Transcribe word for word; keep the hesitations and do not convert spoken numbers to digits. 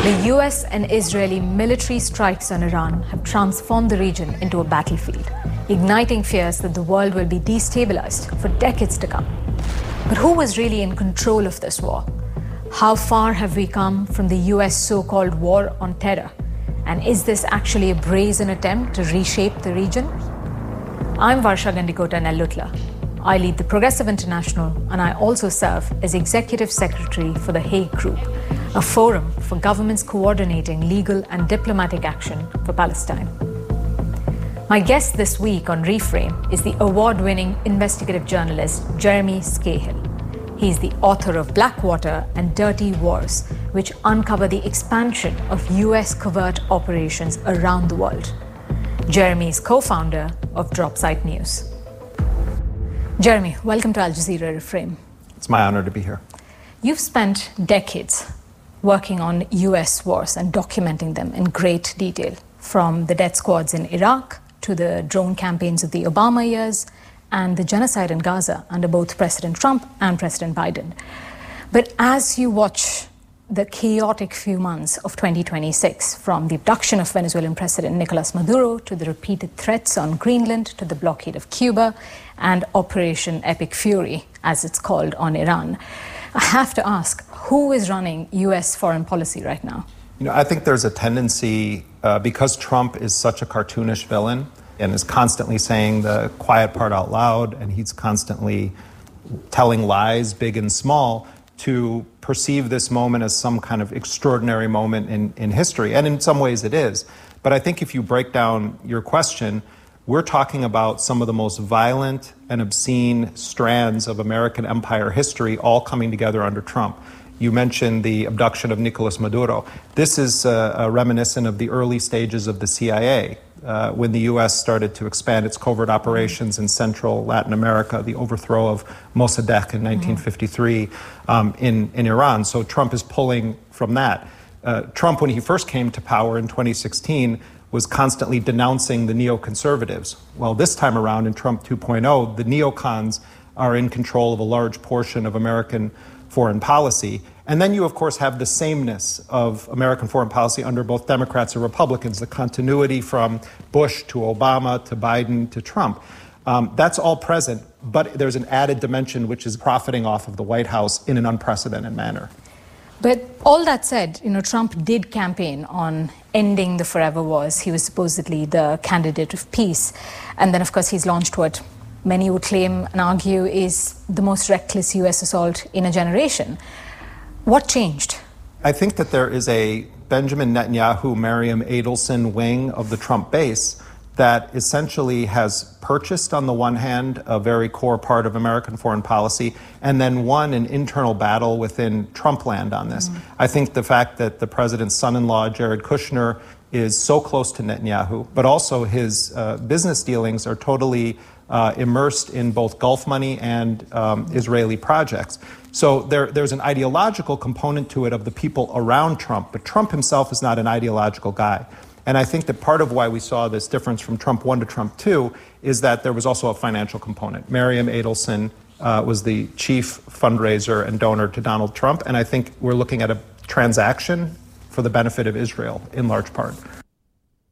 The U S and Israeli military strikes on Iran have transformed the region into a battlefield, igniting fears that the world will be destabilized for decades to come. But who was really in control of this war? How far have we come from the U S so-called war on terror? And is this actually a brazen attempt to reshape the region? I'm Varsha Gandikota Nellutla. I lead the Progressive International, and I also serve as Executive Secretary for the Hague Group, a forum for governments coordinating legal and diplomatic action for Palestine. My guest this week on Reframe is the award-winning investigative journalist Jeremy Scahill. He's the author of Blackwater and Dirty Wars, which uncover the expansion of U S covert operations around the world. Jeremy is co-founder of Dropsite News. Jeremy, welcome to Al Jazeera Reframe. It's my honor to be here. You've spent decades working on U S wars and documenting them in great detail, from the death squads in Iraq to the drone campaigns of the Obama years and the genocide in Gaza under both President Trump and President Biden. But as you watch the chaotic few months of twenty twenty-six, from the abduction of Venezuelan President Nicolas Maduro to the repeated threats on Greenland to the blockade of Cuba and Operation Epic Fury, as it's called, on Iran, I have to ask, who is running U S foreign policy right now? You know, I think there's a tendency, uh, because Trump is such a cartoonish villain and is constantly saying the quiet part out loud, and he's constantly telling lies, big and small, to perceive this moment as some kind of extraordinary moment in, in history. And in some ways it is. But I think if you break down your question, we're talking about some of the most violent and obscene strands of American empire history all coming together under Trump. You mentioned the abduction of Nicolas Maduro. This is uh, uh, reminiscent of the early stages of the C I A, uh, when the U S started to expand its covert operations in Central Latin America, the overthrow of Mossadegh in nineteen fifty-three um, in, in Iran. So Trump is pulling from that. Uh, Trump, when he first came to power in twenty sixteen, was constantly denouncing the neoconservatives. Well, this time around in Trump two point oh, the neocons are in control of a large portion of American foreign policy. And then you, of course, have the sameness of American foreign policy under both Democrats and Republicans, the continuity from Bush to Obama to Biden to Trump. Um, that's all present, but there's an added dimension which is profiting off of the White House in an unprecedented manner. But all that said, you know, Trump did campaign on ending the forever wars. He was supposedly the candidate of peace. And then, of course, he's launched what many would claim and argue is the most reckless U S assault in a generation. What changed? I think that there is a Benjamin Netanyahu, Miriam Adelson wing of the Trump base that essentially has purchased, on the one hand, a very core part of American foreign policy, and then won an internal battle within Trump land on this. Mm. I think the fact that the president's son-in-law, Jared Kushner, is so close to Netanyahu, but also his uh, business dealings are totally uh, immersed in both Gulf money and um, Israeli projects. So there, there's an ideological component to it of the people around Trump, but Trump himself is not an ideological guy. And I think that part of why we saw this difference from Trump one to Trump two is that there was also a financial component. Miriam Adelson uh, was the chief fundraiser and donor to Donald Trump, and I think we're looking at a transaction for the benefit of Israel in large part.